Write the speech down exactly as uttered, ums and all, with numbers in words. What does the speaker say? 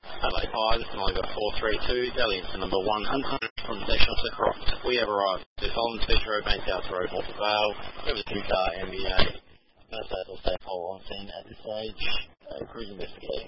Adelaide High, this is November four three two, Delhi to number one hundred from the station to Croft. We have arrived to Solomon Beach Road, Bank House Road, Water Vale, over the two-car M B A. No sales or safe hole on scene at this stage. Uh, cruise investigating.